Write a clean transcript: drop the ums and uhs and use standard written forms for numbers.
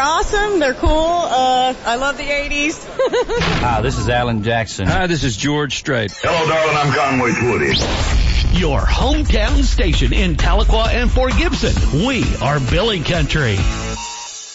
awesome. They're cool. I love the 80s. Hi, this is Alan Jackson. Hi, this is George Strait. Hello, darling. I'm Conway Twitty. Your hometown station in Tahlequah and Fort Gibson. We are Billy Country.